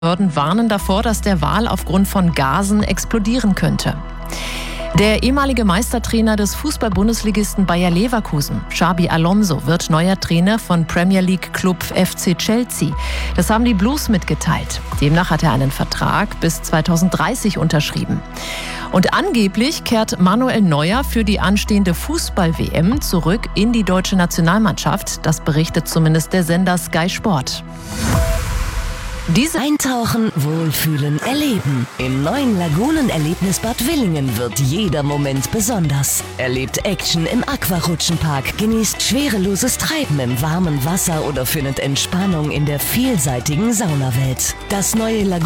Behörden warnen davor, dass der Wal aufgrund von Gasen explodieren könnte. Der ehemalige Meistertrainer des Fußball-Bundesligisten Bayer Leverkusen, Xabi Alonso, wird neuer Trainer von Premier League-Club FC Chelsea. Das haben die Blues mitgeteilt. Demnach hat er einen Vertrag bis 2030 unterschrieben. Und angeblich kehrt Manuel Neuer für die anstehende Fußball-WM zurück in die deutsche Nationalmannschaft. Das berichtet zumindest der Sender Sky Sport. Eintauchen, wohlfühlen, erleben. Im neuen Lagunenerlebnisbad Willingen wird jeder Moment besonders. Erlebt Action im Aquarutschenpark, genießt schwereloses Treiben im warmen Wasser oder findet Entspannung in der vielseitigen Saunawelt. Das neue